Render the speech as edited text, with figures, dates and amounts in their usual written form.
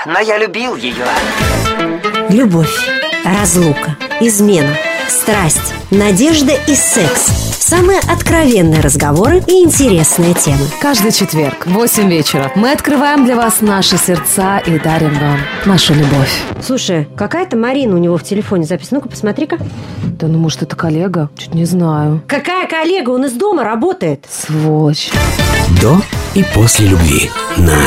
но я любил ее. Любовь, разлука, измена, страсть, надежда и секс. Самые откровенные разговоры и интересные темы. Каждый четверг в 8 вечера мы открываем для вас наши сердца и дарим вам нашу любовь. Слушай, какая-то Марина у него в телефоне записана. Ну-ка, посмотри-ка. Да ну, может, это коллега? Чуть не знаю. Какая коллега? Он из дома работает. Сволочь. До и после любви на